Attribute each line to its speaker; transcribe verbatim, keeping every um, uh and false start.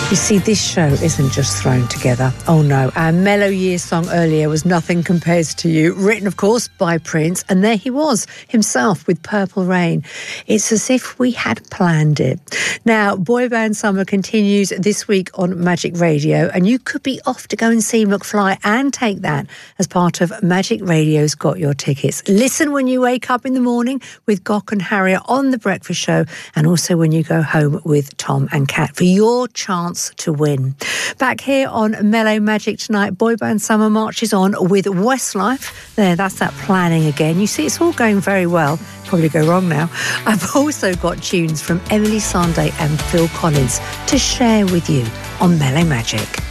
Speaker 1: You see, this show isn't just thrown together. Oh no, our Mellow Years song earlier was Nothing Compares to You, written of course by Prince, and there he was, himself with Purple Rain. It's as if we had planned it. Now, Boy Band Summer continues this week on Magic Radio, and you could be off to go and see McFly and take that as part of Magic Radio's Got Your Tickets. Listen when you wake up in the morning with Gok and Harriet on The Breakfast Show, and also when you go home with Tom and Kat for your chance to win. Back here on Mellow Magic tonight, Boy Band Summer marches on with Westlife. There, that's that planning again. You see, it's all going very well. Probably go wrong now. I've also got tunes from Emily Sandé and Phil Collins to share with you on Mellow Magic.